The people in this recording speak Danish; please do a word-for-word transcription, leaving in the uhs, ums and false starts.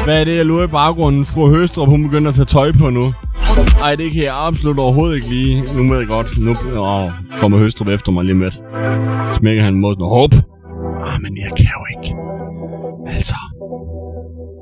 Hvad er det, jeg lurer i baggrunden? Fru Høstrup, hun begynder at tage tøj på nu. Ej, det kan jeg absolut overhovedet ikke lige. Nu ved jeg godt. Nu åh, kommer Høstrup efter mig lige med. Smækker han mod den. Hop! Ah, men jeg kan jo ikke. Altså...